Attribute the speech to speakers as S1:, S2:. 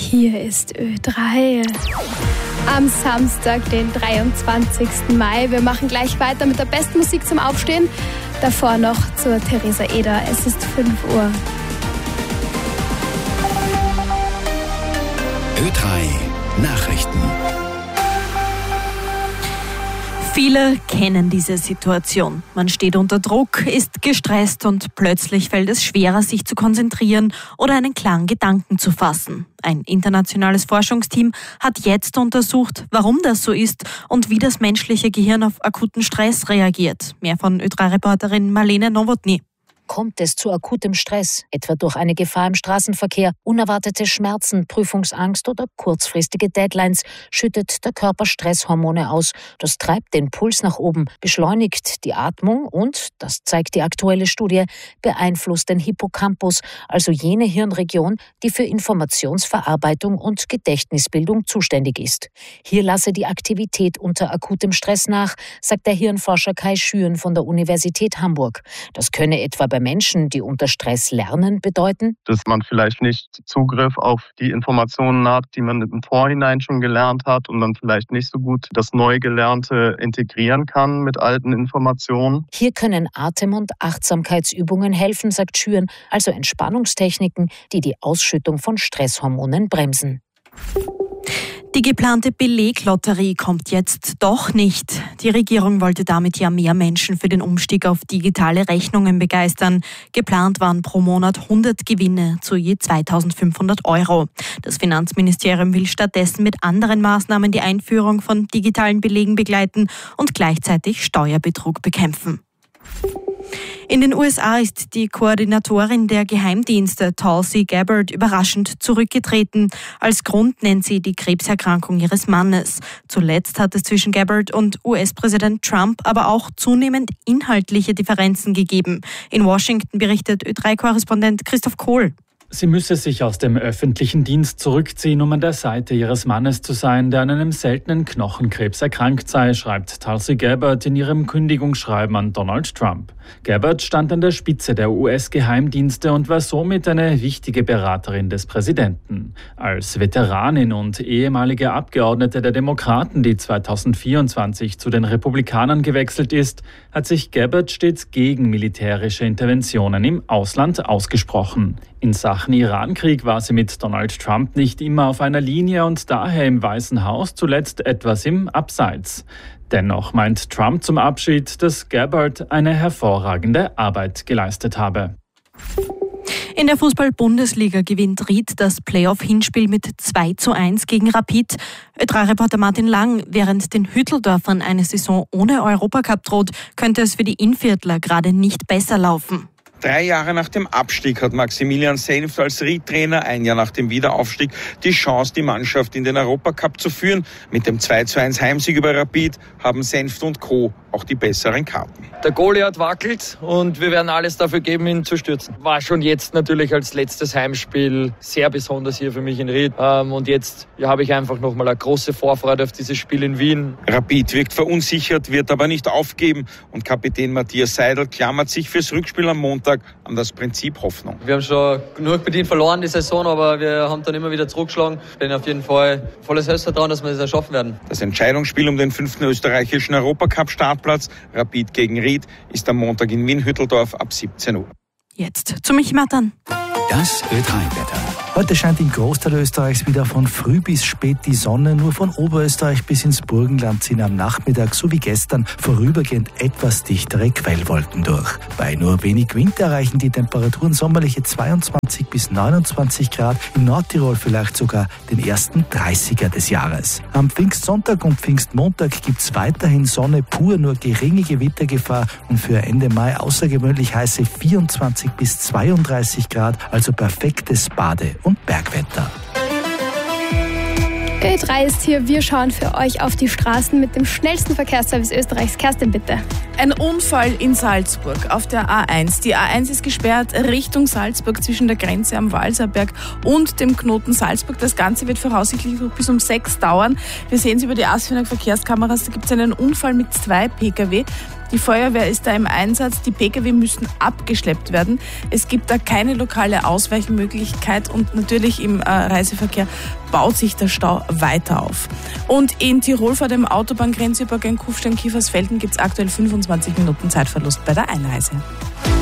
S1: Hier ist Ö3 am Samstag, den 23. Mai. Wir machen gleich weiter mit der besten Musik zum Aufstehen. Davor noch zur Theresa Eder. Es ist 5 Uhr.
S2: Ö3 Nachrichten.
S3: Viele kennen diese Situation. Man steht unter Druck, ist gestresst und plötzlich fällt es schwerer, sich zu konzentrieren oder einen klaren Gedanken zu fassen. Ein internationales Forschungsteam hat jetzt untersucht, warum das so ist und wie das menschliche Gehirn auf akuten Stress reagiert. Mehr von Ö3-Reporterin Marlene Nowotny.
S4: Kommt es zu akutem Stress, etwa durch eine Gefahr im Straßenverkehr, unerwartete Schmerzen, Prüfungsangst oder kurzfristige Deadlines, schüttet der Körper Stresshormone aus. Das treibt den Puls nach oben, beschleunigt die Atmung und, das zeigt die aktuelle Studie, beeinflusst den Hippocampus, also jene Hirnregion, die für Informationsverarbeitung und Gedächtnisbildung zuständig ist. Hier lasse die Aktivität unter akutem Stress nach, sagt der Hirnforscher Kai Schüren von der Universität Hamburg. Das könne etwa bei Menschen, die unter Stress lernen, bedeuten?
S5: Dass man vielleicht nicht Zugriff auf die Informationen hat, die man im Vorhinein schon gelernt hat und dann vielleicht nicht so gut das Neugelernte integrieren kann mit alten Informationen.
S4: Hier können Atem- und Achtsamkeitsübungen helfen, sagt Schüren, also Entspannungstechniken, die die Ausschüttung von Stresshormonen bremsen.
S3: Die geplante Beleglotterie kommt jetzt doch nicht. Die Regierung wollte damit ja mehr Menschen für den Umstieg auf digitale Rechnungen begeistern. Geplant waren pro Monat 100 Gewinne zu je 2.500 €. Das Finanzministerium will stattdessen mit anderen Maßnahmen die Einführung von digitalen Belegen begleiten und gleichzeitig Steuerbetrug bekämpfen. In den USA ist die Koordinatorin der Geheimdienste Tulsi Gabbard überraschend zurückgetreten. Als Grund nennt sie die Krebserkrankung ihres Mannes. Zuletzt hat es zwischen Gabbard und US-Präsident Trump aber auch zunehmend inhaltliche Differenzen gegeben. In Washington berichtet Ö3-Korrespondent Christoph Kohl.
S6: Sie müsse sich aus dem öffentlichen Dienst zurückziehen, um an der Seite ihres Mannes zu sein, der an einem seltenen Knochenkrebs erkrankt sei, schreibt Tulsi Gabbard in ihrem Kündigungsschreiben an Donald Trump. Gabbard stand an der Spitze der US-Geheimdienste und war somit eine wichtige Beraterin des Präsidenten. Als Veteranin und ehemalige Abgeordnete der Demokraten, die 2024 zu den Republikanern gewechselt ist, hat sich Gabbard stets gegen militärische Interventionen im Ausland ausgesprochen. In Sachen Irankrieg war sie mit Donald Trump nicht immer auf einer Linie und daher im Weißen Haus zuletzt etwas im Abseits. Dennoch meint Trump zum Abschied, dass Gabbard eine hervorragende Arbeit geleistet habe.
S3: In der Fußball-Bundesliga gewinnt Ried das Playoff-Hinspiel mit 2:1 gegen Rapid. Ö3-Reporter Martin Lang, während den Hütteldorfern eine Saison ohne Europacup droht, könnte es für die Innviertler gerade nicht besser laufen.
S7: 3 Jahre nach dem Abstieg hat Maximilian Senft als Ried-Trainer 1 Jahr nach dem Wiederaufstieg die Chance, die Mannschaft in den Europacup zu führen. Mit dem 2:1 Heimsieg über Rapid haben Senft und Co. auch die besseren Karten.
S8: Der Goliath wackelt und wir werden alles dafür geben, ihn zu stürzen. War schon jetzt natürlich als letztes Heimspiel sehr besonders hier für mich in Ried. Und jetzt habe ich einfach nochmal eine große Vorfreude auf dieses Spiel in Wien.
S7: Rapid wirkt verunsichert, wird aber nicht aufgeben. Und Kapitän Matthias Seidel klammert sich fürs Rückspiel am Montag an das Prinzip Hoffnung.
S8: Wir haben schon genug bedient verloren die Saison, aber wir haben dann immer wieder zurückgeschlagen. Ich bin auf jeden Fall volles Selbstvertrauen, dass wir das schaffen werden.
S7: Das Entscheidungsspiel um den 5. österreichischen Europacup-Startplatz, Rapid gegen Ried, ist am Montag in Wien-Hütteldorf ab 17 Uhr.
S3: Jetzt zu Michi Mattern.
S2: Das Ö3-Wetter.
S9: Heute scheint im Großteil Österreichs wieder von früh bis spät die Sonne. Nur von Oberösterreich bis ins Burgenland ziehen am Nachmittag, so wie gestern, vorübergehend etwas dichtere Quellwolken durch. Bei nur wenig Wind erreichen die Temperaturen sommerliche 22 bis 29 Grad. In Nordtirol vielleicht sogar den ersten 30er des Jahres. Am Pfingstsonntag und Pfingstmontag gibt's weiterhin Sonne pur, nur geringe Gewittergefahr und für Ende Mai außergewöhnlich heiße 24 bis 32 Grad, also perfektes Bade- und Bergwetter.
S1: Ö3 ist hier. Wir schauen für euch auf die Straßen mit dem schnellsten Verkehrsservice Österreichs. Kerstin, bitte.
S10: Ein Unfall in Salzburg auf der A1. Die A1 ist gesperrt Richtung Salzburg zwischen der Grenze am Walserberg und dem Knoten Salzburg. Das Ganze wird voraussichtlich noch bis um 6 dauern. Wir sehen es über die Asfinag Verkehrskameras. Da gibt es einen Unfall mit 2 Pkw. Die Feuerwehr ist da im Einsatz. Die Pkw müssen abgeschleppt werden. Es gibt da keine lokale Ausweichmöglichkeit und natürlich im Reiseverkehr baut sich der Stau weiter auf. Und in Tirol vor dem Autobahngrenzübergang Kufstein-Kiefersfelden gibt es aktuell 25 Minuten Zeitverlust bei der Einreise.